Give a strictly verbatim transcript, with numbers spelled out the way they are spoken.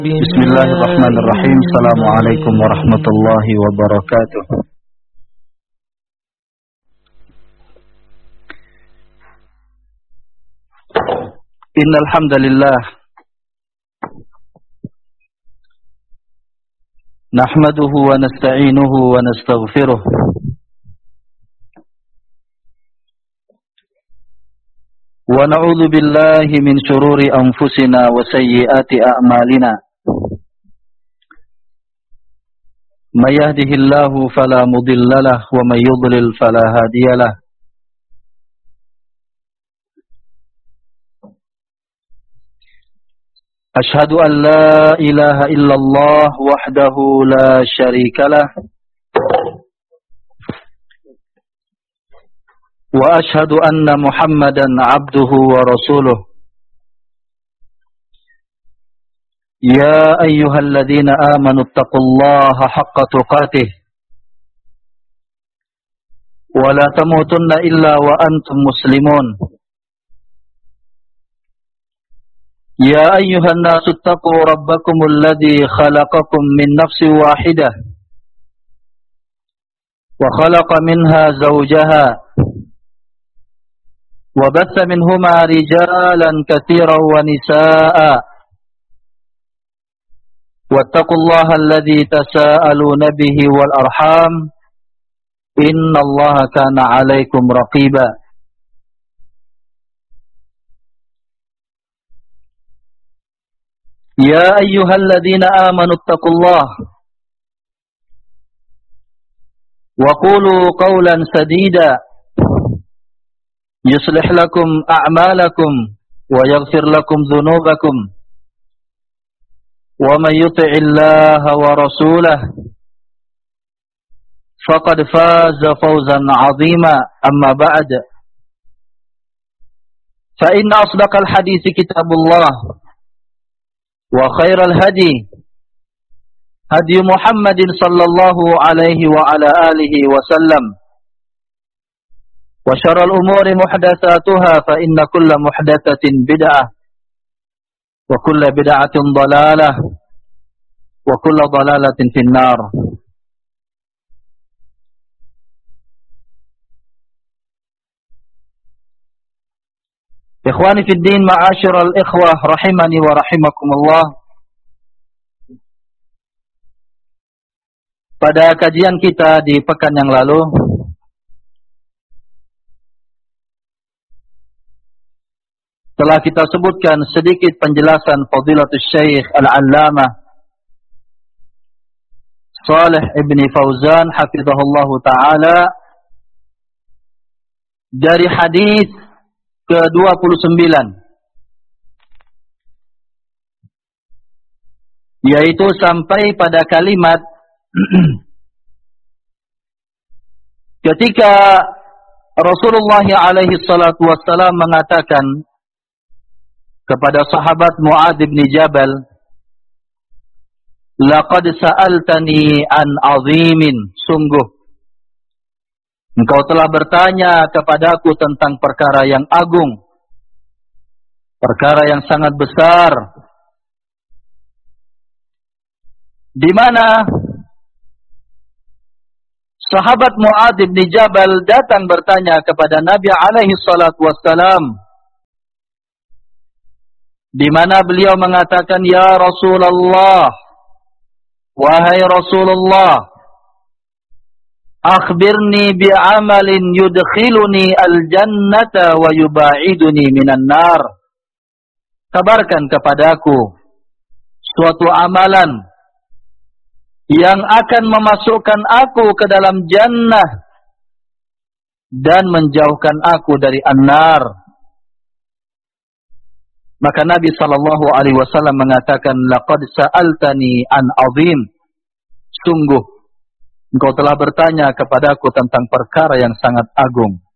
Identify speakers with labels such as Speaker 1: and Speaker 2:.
Speaker 1: Bismillahirrahmanirrahim. Assalamualaikum warahmatullahi wabarakatuh. Innal hamdalillah nahmaduhu wa nasta'inuhu wa nastaghfiruh wa na'udzu billahi min shururi anfusina wa sayyiati a'malina. May yahdihillahu fala mudilla lahu wa may yudlil fala hadiya lahu. Ashhadu an la ilaha illallah wahdahu la syarika lahu wa ashhadu anna Muhammadan abduhu wa rasuluh. Ya ayyuhalladzina amanu taqullaha haqqa tuqatih wa la tamutunna illa wa antum muslimun. Ya ayyuhan nasu taqu rabbakumul ladzi khalaqakum min nafsin wahidah wa khalaqa minha zawjaha wa batha minhuma rijalan katsiran wa nisaa'a. Wattaqullaha alladzi tasaaluna bihi wal arham innallaha kana 'alaikum raqiba. Ya ayyuhalladzina amanu taqullaha wa qulu qawlan sadida yuslih lakum a'malakum wa yaghfir lakum dhunubakum. Wa man yuti'illaha wa rasulahu faqad faza fawzan 'azima. Amma ba'd. Fa inna asdaqal hadithi kitabullah wa khairal hadi hadi Muhammadin sallallahu alaihi wa ala alihi wa sallam. Wa syarrul umuri muhdatsatuha fa inna kulla muhdatsatin bid'ah wa kulla bid'atin dhalalah wa kulla dhalalatin finnar. Ikhwani fid din, ma'asyiral ikhwah rahimani wa rahimakumullah. Pada kajian kita di pekan yang lalu, telah kita sebutkan sedikit penjelasan Fadilatul Syekh Al-Allamah Shalih Ibni Fauzan hafizahullahu ta'ala dari hadis ke dua puluh sembilan, yaitu sampai pada kalimat ketika Rasulullah alaihi salatu wassalam mengatakan kepada sahabat Mu'adz bin Jabal, laqad sa'altani an azimin, sungguh engkau telah bertanya kepadaku tentang perkara yang agung, perkara yang sangat besar, di mana sahabat Mu'adz bin Jabal datang bertanya kepada Nabi alaihi salatu wassalam, di mana beliau mengatakan, ya Rasulullah, wahai Rasulullah, akhbirni bi'amalin yudkhiluni al-jannata wa yuba'iduni minan nar. Kabarkan kepadaku suatu amalan yang akan memasukkan aku ke dalam jannah dan menjauhkan aku dari an-nar. Maka Nabi sallallahu alaihi wasallam mengatakan, laqad sa'altani an azim, sungguh engkau telah bertanya kepadaku tentang perkara yang sangat agung.